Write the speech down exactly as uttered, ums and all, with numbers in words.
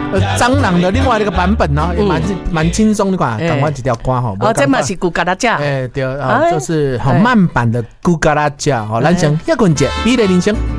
呃蟑螂的另外一个版本哦，也蛮蛮轻松的吧，赶快几条歌哈。 哦，这嘛是古嘎达酱， 哎对啊，就是很慢版的古嘎拉酱哦，咱先一棍节，美丽人生。